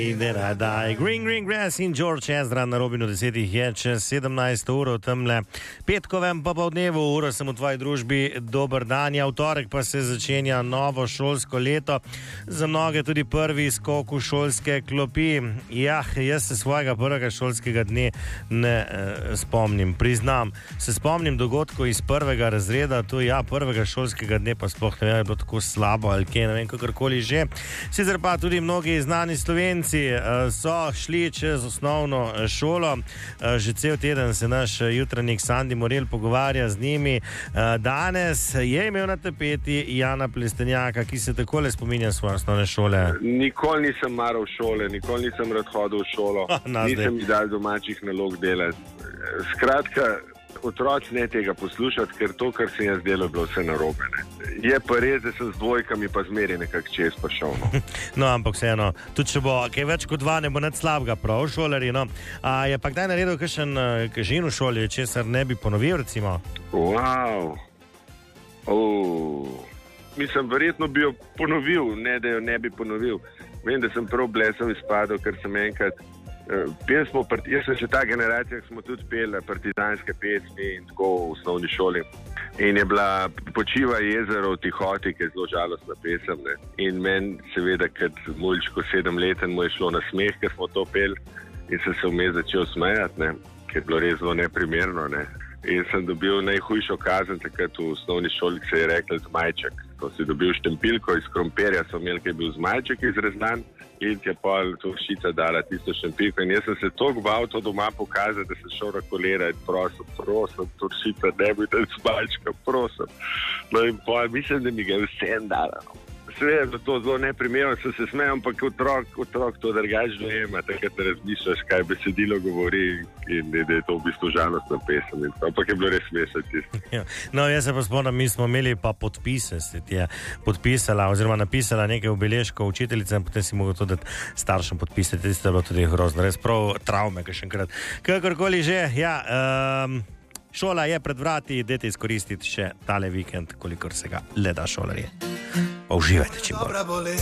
Green Grass in George Ezra na Robinu 10 je čez 17 uro temle petkovem popoldnevu, uro sem v tvoji družbi, dober dan, v torek pa se začenja novo šolsko leto, za mnoge tudi prvi skok v šolske klopi. Jaz se svojega prvega šolskega dne ne spomnim, priznam, se spomnim dogodkov iz prvega razreda, prvega šolskega dne pa sploh ne vem, je bilo tako slabo ali kaj, ne vem, kakorkoli že. Sicer pa tudi mnogi znani Slovenci so šli čez osnovno šolo. Že cel teden se naš jutranjik Sandi Morel pogovarja z njimi. Danes je imel na tapeti Jana Plestenjaka, ki se takole spominja svoje osnovne šole. Nikoli nisem maral šole, nikoli nisem rad hodil v šolo, nisem mi dal domačih nalog delati. Skratka, otroci ne tega poslušati, ker to, kar sem jaz delal, bilo vse narobe. Je pa res, da sem z dvojkami pa zmeri nekako čez pa šel. No, ampak vseeno, tudi če bo kaj več kot 2, ne bo nič slabega, prav, šolarji, no. A je pa kdaj naredil kakšen kažin v šoli, česar ne bi ponovil, recimo? Wow. Mislim, verjetno bi jo ponovil, ne da jo ne bi ponovil. Vem, da sem prav blesel izpadel, ker sem enkrat jaz sem še ta generacija, ki smo tudi peli partizanske pesmi in tako v osnovni šoli. In je bila Počiva jezero v tihoti, ki je zelo žalostna pesem. Ne. In meni seveda, kot mulčko 7-leten, mu je šlo na smeh, ker smo to peli in sem se vmes začel smejati, ne, ker je bilo res zelo neprimerno. Ne. In sem dobil najhujšo kazen takrat v osnovni šoli, ki se je rekel zmajček. Ko si dobil štempilko iz krompirja, so imeli, ki je bil zmajček izreznan in ti je pol to šica dala tisto štempilko. In jaz sem se toliko bal to doma pokazati, da sem šel na kolena in prosim, to šica, ne bi ten zmajčka, prosim. No in pol, mislim, da mi ga je vsem dala. Sve je to zelo neprimerno, sem se smejal, ampak otrok to drugače dojema, takrat razmišljaš, kaj besedilo govori in da je to v bistvu žalostna pesem. Ampak je bilo res smešati. No, jaz se pa spomnim, mi smo imeli pa podpise, se ti je podpisala oziroma napisala nekaj obeležkov učiteljice in potem si mogel to dati staršem podpisati, tisto je bilo tudi grozno, res prav travme, kakšenkrat. Kakorkoli že, šola je pred vrati, dajte izkoristiti še tale vikend, kolikor se ga le da šolarje. Pa uživajte čim bolj.